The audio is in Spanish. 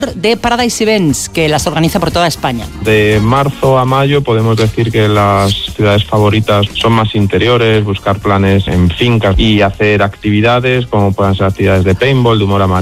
de Paradise Events, que las organiza por toda España. De marzo a mayo podemos decir que las ciudades favoritas son más interiores, buscar planes en fincas y hacer actividades como puedan ser actividades de paintball, de humor amarillo.